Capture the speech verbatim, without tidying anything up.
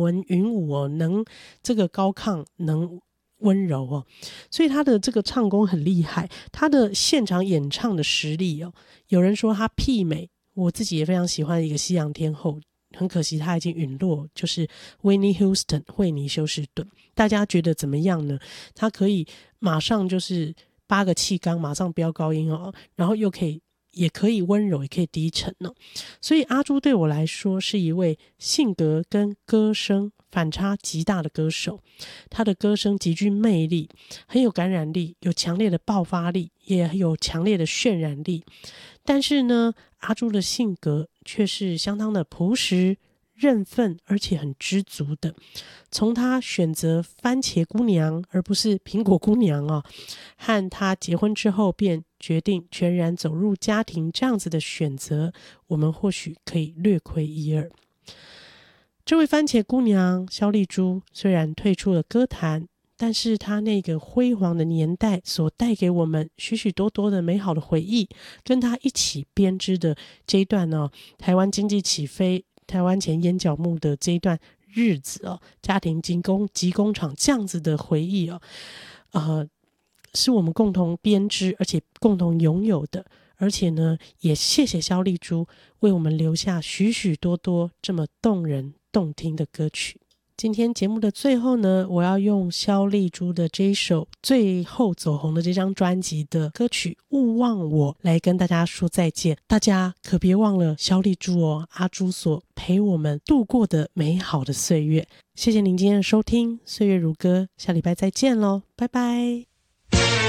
文云武哦，能这个高亢，能温柔哦，所以他的这个唱功很厉害，他的现场演唱的实力哦，有人说他媲美我自己也非常喜欢的一个西洋天后，很可惜他已经陨落，就是 Whitney Houston 惠妮休斯顿。大家觉得怎么样呢？他可以马上就是八个气缸马上飙高音哦，然后又可以也可以温柔也可以低沉哦，所以阿朱对我来说是一位性格跟歌声反差极大的歌手，他的歌声极具魅力，很有感染力，有强烈的爆发力，也有强烈的渲染力。但是呢，阿朱的性格却是相当的朴实、认份，而且很知足的。从他选择番茄姑娘而不是苹果姑娘哦，和他结婚之后便决定全然走入家庭这样子的选择，我们或许可以略窥一二。这位番茄姑娘萧丽珠虽然退出了歌坛，但是她那个辉煌的年代所带给我们许许多多的美好的回忆，跟她一起编织的这一段哦，台湾经济起飞，台湾前烟角木的这一段日子哦，家庭及工及工厂这样子的回忆哦，呃，是我们共同编织而且共同拥有的。而且呢，也谢谢萧丽珠为我们留下许许多多这么动人动听的歌曲。今天节目的最后呢，我要用萧丽珠的这一首最后走红的这张专辑的歌曲《勿忘我》来跟大家说再见。大家可别忘了萧丽珠哦，阿朱所陪我们度过的美好的岁月。谢谢您今天的收听，岁月如歌，下礼拜再见咯，拜拜。